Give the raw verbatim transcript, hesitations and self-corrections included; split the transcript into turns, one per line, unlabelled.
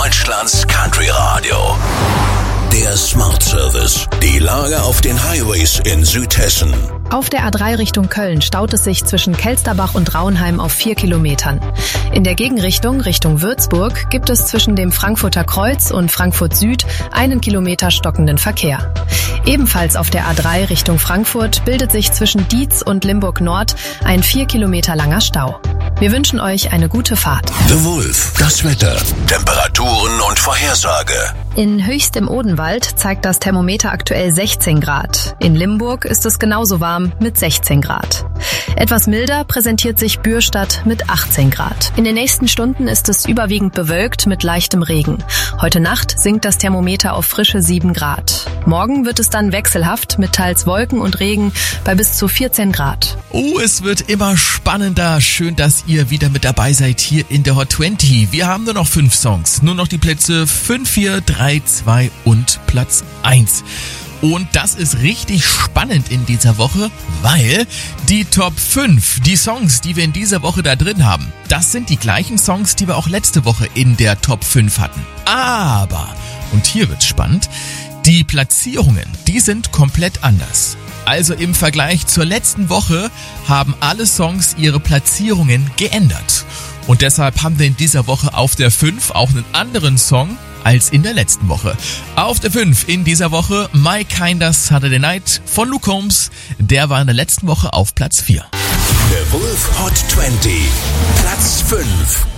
Deutschlands Country Radio. Der Smart Service. Die Lage auf den Highways in Südhessen.
Auf der A drei Richtung Köln staut es sich zwischen Kelsterbach und Raunheim auf vier Kilometern. In der Gegenrichtung, Richtung Würzburg, gibt es zwischen dem Frankfurter Kreuz und Frankfurt Süd einen Kilometer stockenden Verkehr. Ebenfalls auf der A drei Richtung Frankfurt bildet sich zwischen Dietz und Limburg Nord ein vier Kilometer langer Stau. Wir wünschen euch eine gute Fahrt.
The Wolf, das Wetter, Temperaturen und Vorhersage.
In Höchst im Odenwald zeigt das Thermometer aktuell sechzehn Grad. In Limburg ist es genauso warm mit sechzehn Grad. Etwas milder präsentiert sich Bürstadt mit achtzehn Grad. In den nächsten Stunden ist es überwiegend bewölkt mit leichtem Regen. Heute Nacht sinkt das Thermometer auf frische sieben Grad. Morgen wird es dann wechselhaft mit teils Wolken und Regen bei bis zu vierzehn Grad.
Oh, es wird immer spannender. Schön, dass ihr wieder mit dabei seid hier in der Hot zwanzig. Wir haben nur noch fünf Songs. Nur noch die Plätze fünf, vier, drei, zwei und Platz eins. Und das ist richtig spannend in dieser Woche, weil die Top fünf, die Songs, die wir in dieser Woche da drin haben, das sind die gleichen Songs, die wir auch letzte Woche in der Top fünf hatten. Aber, und hier wird's spannend, die Platzierungen, die sind komplett anders. Also im Vergleich zur letzten Woche haben alle Songs ihre Platzierungen geändert. Und deshalb haben wir in dieser Woche auf der fünf auch einen anderen Song als in der letzten Woche. Auf der fünf in dieser Woche My Kinda Saturday Night von Luke Combs. Der war in der letzten Woche auf Platz vier.
The Wolf Hot zwanzig, Platz fünf.